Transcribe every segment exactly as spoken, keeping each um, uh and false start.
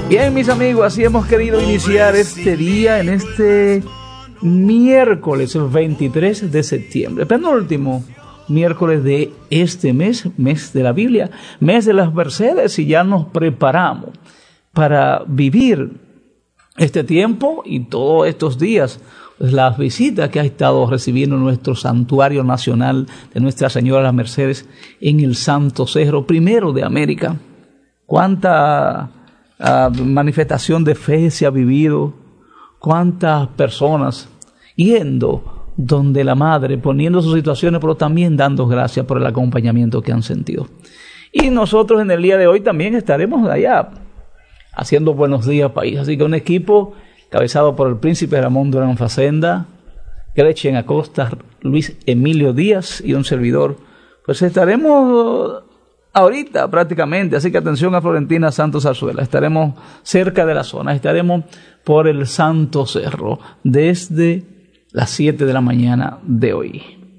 Bien, mis amigos, así hemos querido iniciar este día en este miércoles veintitrés de septiembre, penúltimo miércoles de este mes, mes de la Biblia, mes de las Mercedes, y ya nos preparamos para vivir este tiempo y todos estos días, pues, las visitas que ha estado recibiendo nuestro santuario nacional de Nuestra Señora de las Mercedes en el Santo Cerro, primero de América. Cuánta uh, manifestación de fe se ha vivido, cuántas personas yendo donde la Madre, poniendo sus situaciones, pero también dando gracias por el acompañamiento que han sentido. Y nosotros en el día de hoy también estaremos allá haciendo Buenos Días País. Así que un equipo cabezado por el príncipe Ramón Durán Facenda, Gretchen Acosta, Luis Emilio Díaz y un servidor, pues estaremos ahorita prácticamente, así que atención a Florentina Santos Arzuela, estaremos cerca de la zona, estaremos por el Santo Cerro desde las siete de la mañana de hoy.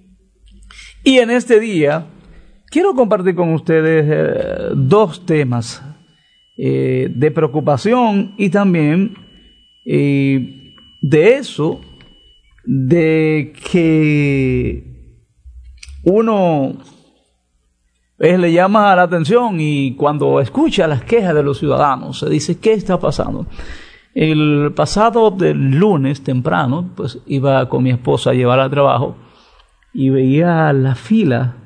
Y en este día quiero compartir con ustedes eh, dos temas eh, de preocupación y también eh, de eso, de que uno pues, le llama la atención y cuando escucha las quejas de los ciudadanos se dice, ¿qué está pasando? El pasado del lunes temprano, pues iba con mi esposa a llevar al trabajo y veía la fila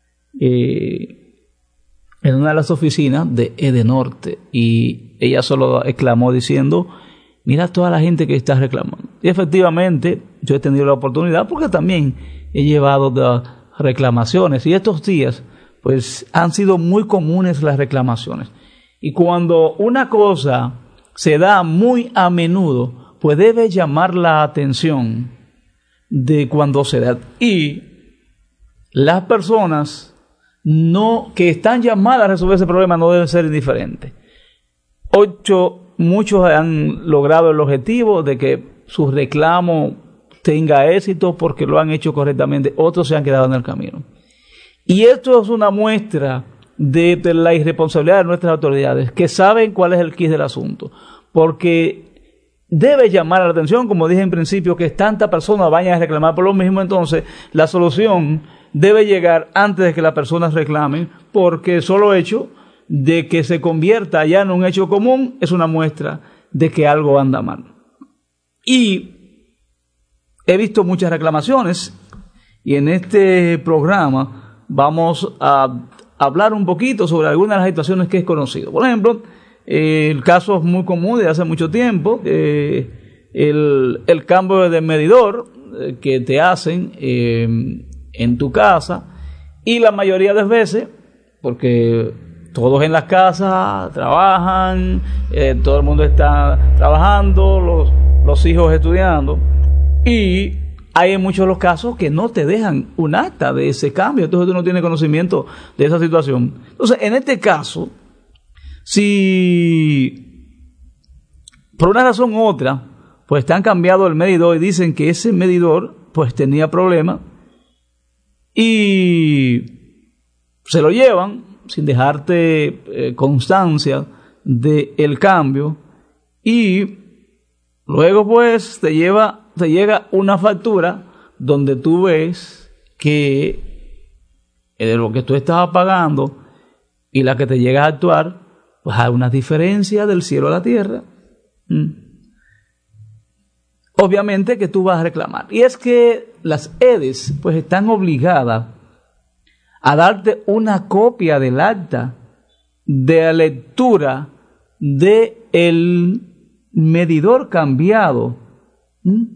eh, en una de las oficinas de Edenorte y ella solo exclamó diciendo, mira toda la gente que está reclamando. Y efectivamente yo he tenido la oportunidad porque también he llevado de reclamaciones y estos días pues han sido muy comunes las reclamaciones. Y cuando una cosa se da muy a menudo, pues debe llamar la atención de cuando se da. Y las personas no que están llamadas a resolver ese problema no deben ser indiferentes. Ocho, muchos han logrado el objetivo de que su reclamo tenga éxito porque lo han hecho correctamente, otros se han quedado en el camino. Y esto es una muestra de, de la irresponsabilidad de nuestras autoridades, que saben cuál es el quid del asunto, porque debe llamar la atención, como dije en principio, que tantas personas vayan a reclamar por lo mismo. Entonces la solución debe llegar antes de que las personas reclamen, porque el solo hecho de que se convierta ya en un hecho común es una muestra de que algo anda mal. Y he visto muchas reclamaciones y en este programa vamos a hablar un poquito sobre algunas de las situaciones que es conocido. Por ejemplo, eh, el caso es muy común de hace mucho tiempo, eh, el, el cambio de medidor eh, que te hacen eh, en tu casa, y la mayoría de las veces, porque todos en las casas trabajan, eh, todo el mundo está trabajando, los, los hijos estudiando, y hay en muchos de los casos que no te dejan un acta de ese cambio, entonces tú no tienes conocimiento de esa situación. Entonces, en este caso, si por una razón u otra, pues te han cambiado el medidor y dicen que ese medidor pues tenía problemas y se lo llevan sin dejarte eh, constancia del cambio, y luego pues te lleva te llega una factura donde tú ves que de lo que tú estabas pagando y la que te llega a actuar, pues hay una diferencia del cielo a la tierra. Mm. Obviamente que tú vas a reclamar. Y es que las E D E S pues están obligadas a darte una copia del acta de la lectura del medidor cambiado. ¿Mm?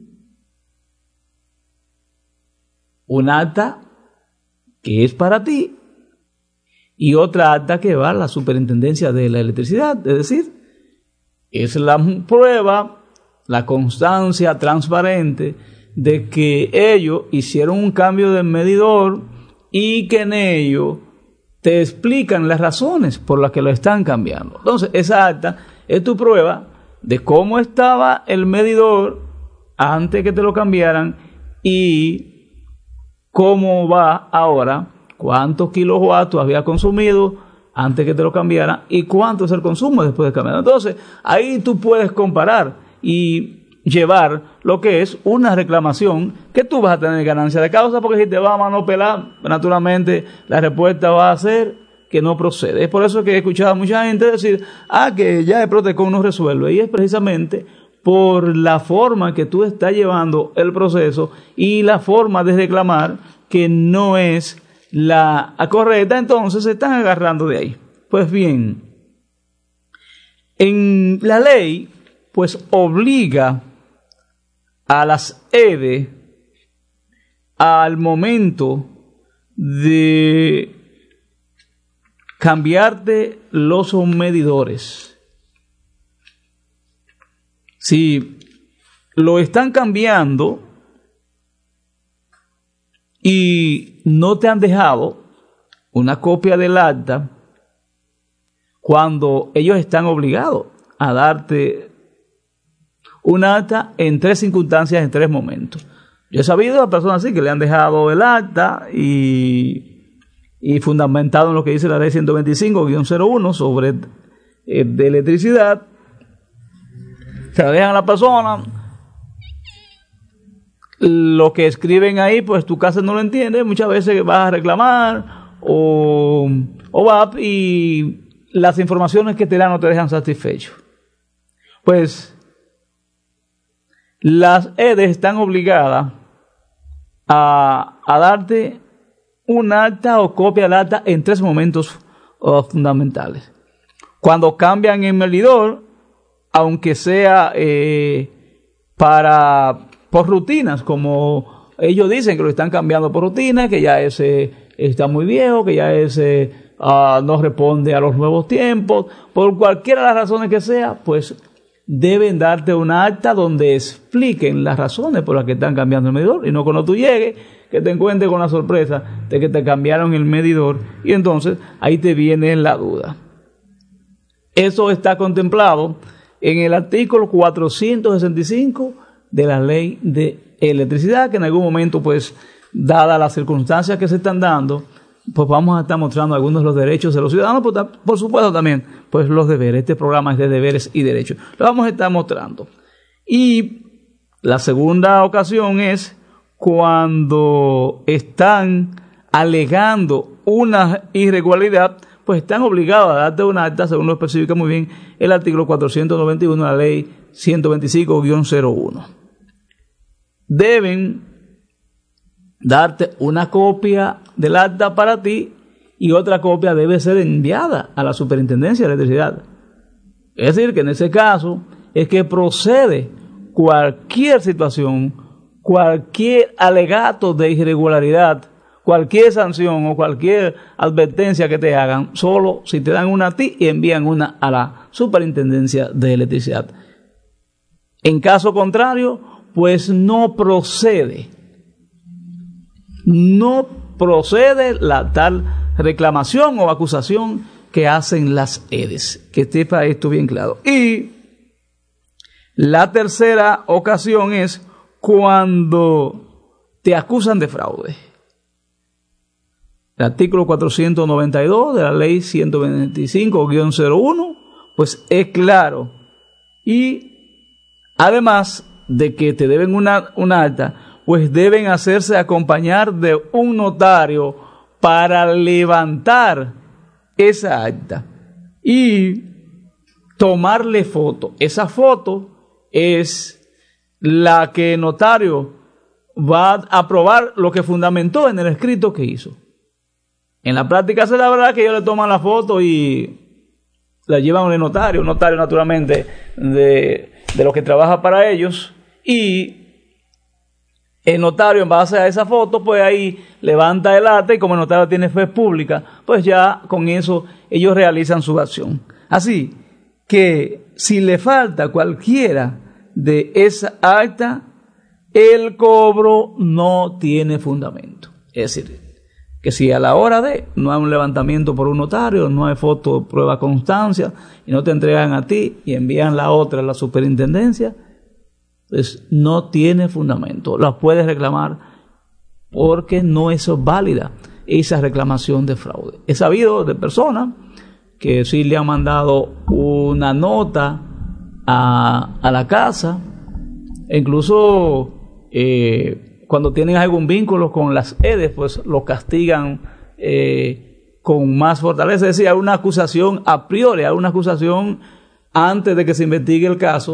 Un acta que es para ti y otra acta que va a la Superintendencia de la Electricidad. Es decir, es la prueba, la constancia transparente de que ellos hicieron un cambio de medidor y que en ello te explican las razones por las que lo están cambiando. Entonces, esa acta es tu prueba de cómo estaba el medidor antes que te lo cambiaran y cómo va ahora, cuántos kilowatts había consumido antes que te lo cambiaran y cuánto es el consumo después de cambiarlo. Entonces, ahí tú puedes comparar y llevar lo que es una reclamación que tú vas a tener ganancia de causa, porque si te va a mano pelar, naturalmente la respuesta va a ser que no procede. Es por eso que he escuchado a mucha gente decir, ah, que ya el Protecon no resuelve, y es precisamente por la forma que tú estás llevando el proceso y la forma de reclamar que no es la correcta, entonces se están agarrando de ahí. Pues bien, en la ley pues obliga a las E D E al momento de cambiarte los medidores. Si lo están cambiando y no te han dejado una copia del acta, cuando ellos están obligados a darte un acta en tres circunstancias, en tres momentos. Yo he sabido a personas así que le han dejado el acta y, y fundamentado en lo que dice la ley ciento veinticinco guión cero uno sobre eh, de electricidad, se la dejan a la persona, lo que escriben ahí, pues tu casa no lo entiende, muchas veces vas a reclamar o, o va y las informaciones que te dan no te dejan satisfecho. Pues las E D E están obligadas a, a darte un acta o copia del acta en tres momentos uh, fundamentales. Cuando cambian el medidor, aunque sea eh, para por rutinas, como ellos dicen que lo están cambiando por rutinas, que ya ese está muy viejo, que ya ese uh, no responde a los nuevos tiempos, por cualquiera de las razones que sea, pues deben darte una acta donde expliquen las razones por las que están cambiando el medidor, y no cuando tú llegues que te encuentres con la sorpresa de que te cambiaron el medidor y entonces ahí te viene la duda. Eso está contemplado en el artículo cuatrocientos sesenta y cinco de la ley de electricidad, que en algún momento, pues, dadas las circunstancias que se están dando, pues vamos a estar mostrando algunos de los derechos de los ciudadanos, pero por supuesto también, pues, los deberes. Este programa es de deberes y derechos. Lo vamos a estar mostrando. Y la segunda ocasión es cuando están alegando una irregularidad, pues están obligados a darte una acta, según lo especifica muy bien el artículo cuatrocientos noventa y uno de la ley ciento veinticinco guión cero uno. Deben darte una copia del acta para ti y otra copia debe ser enviada a la Superintendencia de Electricidad. Es decir, que en ese caso es que procede cualquier situación, cualquier alegato de irregularidad, cualquier sanción o cualquier advertencia que te hagan, solo si te dan una a ti y envían una a la Superintendencia de Electricidad. En caso contrario, pues no procede. No procede la tal reclamación o acusación que hacen las E D Es. Que esté para esto bien claro. Y la tercera ocasión es cuando te acusan de fraude. El artículo cuatrocientos noventa y dos de la ley ciento veinticinco guión cero uno, pues es claro. Y además de que te deben una, una acta, pues deben hacerse acompañar de un notario para levantar esa acta y tomarle foto. Esa foto es la que el notario va a aprobar lo que fundamentó en el escrito que hizo. En la práctica se da verdad que ellos le toman la foto y la llevan al notario, un notario naturalmente de, de lo que trabaja para ellos, y el notario en base a esa foto pues ahí levanta el acta y como el notario tiene fe pública, pues ya con eso ellos realizan su acción. Así que si le falta cualquiera de esa acta, el cobro no tiene fundamento. Es decir, que si a la hora de no hay un levantamiento por un notario, no hay foto, prueba, constancia, y no te entregan a ti y envían la otra a la superintendencia, pues no tiene fundamento. La puedes reclamar porque no es válida esa reclamación de fraude. He sabido de personas que sí le han mandado una nota a, a la casa, e incluso eh, cuando tienen algún vínculo con las E D E, pues lo castigan eh, con más fortaleza. Es decir, hay una acusación a priori, hay una acusación antes de que se investigue el caso,